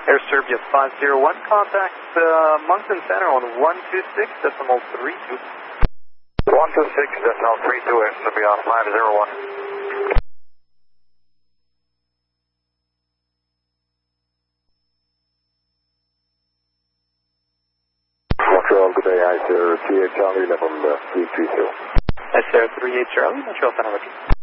Air Serbia 501, contact Moncton Center on 126.32. 126.32, Air Serbia 501. Montreal, good day, ICR 38 Charlie, level 330. ICR 38 Charlie, Montreal Center,